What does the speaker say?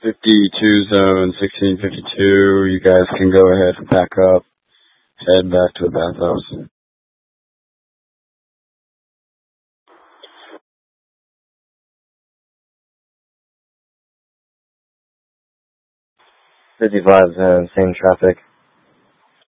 52 zone, 1652. You guys can go ahead and pack up. Head back to the bathhouse. '55 zone, same traffic.